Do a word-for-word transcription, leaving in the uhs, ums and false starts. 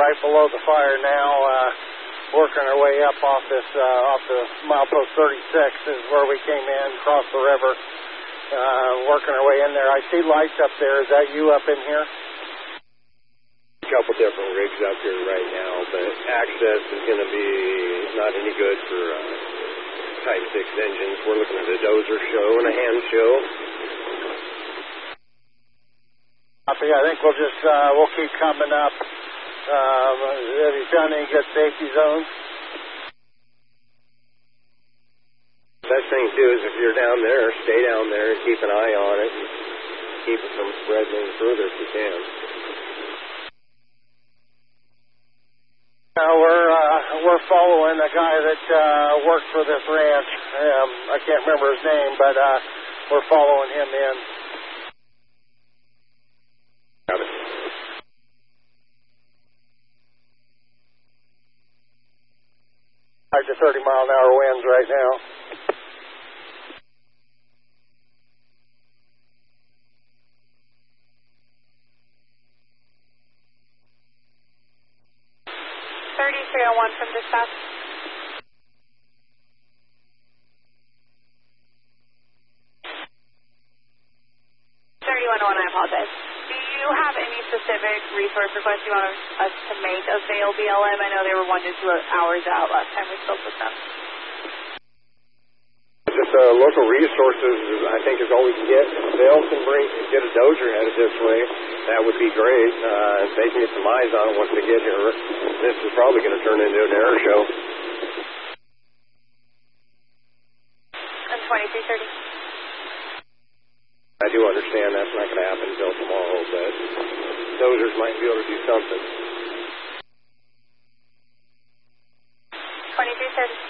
Right below the fire now, uh, working our way up off this, uh, off the milepost thirty-six is where we came in, crossed the river, uh, working our way in there. I see lights up there. Is that you up in here? A couple different rigs up here right now, but access is going to be not any good for uh, Type six engines. We're looking at a dozer show and a hand show. Copy. I think we'll just, uh, we'll keep coming up. Um, have you found any good safety zones? Best thing to do is if you're down there, stay down there and keep an eye on it and keep it from spreading any further if you can. Uh, we're uh, we're following a guy that uh, worked for this ranch. Um, I can't remember his name, but uh, we're following him in. Got it. Five to thirty mile an hour winds right now. thirty-three oh one from dispatch. thirty-one oh one, I apologize. Do you have any specific resource requests you want us to make of Vail B L M? I know they were one to two hours out last time we spoke with them. Just uh, local resources, I think, is all we can get. If Vail can bring, get a dozer headed this way, that would be great. Uh, if they can get some eyes on it once they get here, this is probably going to turn into an air show. And twenty-three thirty. I do understand that's not going to happen until tomorrow, but dozers might be able to do something. twenty-three thirty.